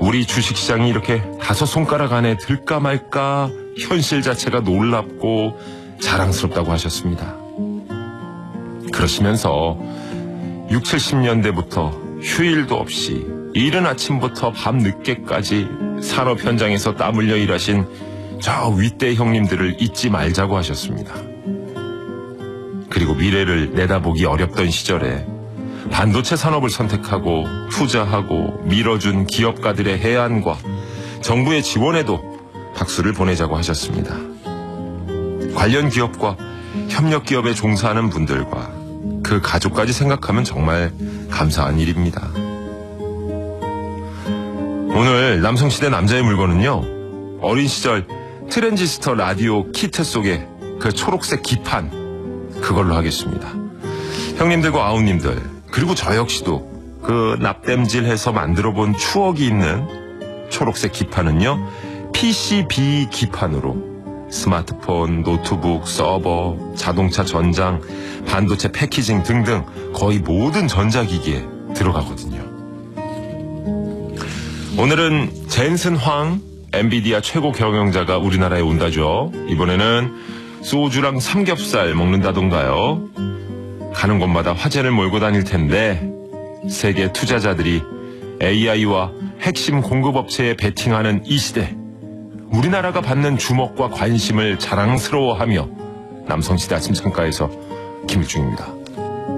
우리 주식시장이 이렇게 5손가락 안에 들까 말까 현실 자체가 놀랍고 자랑스럽다고 하셨습니다. 그러시면서 60, 70년대부터 휴일도 없이 이른 아침부터 밤 늦게까지 산업 현장에서 땀 흘려 일하신 저 윗대 형님들을 잊지 말자고 하셨습니다. 그리고 미래를 내다보기 어렵던 시절에 반도체 산업을 선택하고 투자하고 밀어준 기업가들의 해안과 정부의 지원에도 박수를 보내자고 하셨습니다. 관련 기업과 협력 기업에 종사하는 분들과 그 가족까지 생각하면 정말 감사한 일입니다. 오늘 남성시대 남자의 물건은요, 어린 시절 트랜지스터 라디오 키트 속에 그 초록색 기판, 그걸로 하겠습니다. 형님들과 아우님들, 그리고 저 역시도 그 납땜질해서 만들어 본 추억이 있는 초록색 기판은요, PCB 기판으로 스마트폰, 노트북, 서버, 자동차 전장, 반도체 패키징 등등 거의 모든 전자기기에 들어가거든요. 오늘은 젠슨 황, 엔비디아 최고 경영자가 우리나라에 온다죠. 이번에는 소주랑 삼겹살 먹는다던가요. 가는 곳마다 화제를 몰고 다닐 텐데 세계 투자자들이 AI와 핵심 공급업체에 베팅하는 이 시대, 우리나라가 받는 주목과 관심을 자랑스러워하며 남성시대 아침 창가에서 김일중입니다.